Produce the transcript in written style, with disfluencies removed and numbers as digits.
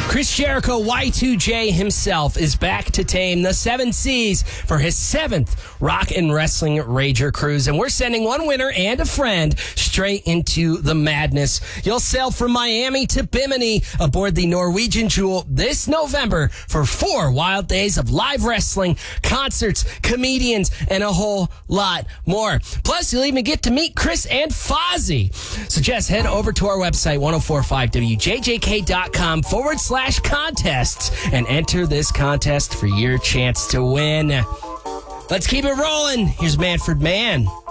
Chris Jericho, Y2J himself, is back to tame the 7 Seas for his 7th Rock and Wrestling Rager Cruise. And we're sending one winner and a friend straight into the madness. You'll sail from Miami to Bimini aboard the Norwegian Jewel this November for 4 wild days of live wrestling, concerts, comedians, and a whole lot more. Plus, you'll even get to meet Chris and Fozzy. So just head over to our website, 1045wjjk.com/contests, and enter this contest for your chance to win. Let's keep it rolling. Here's Manfred Mann.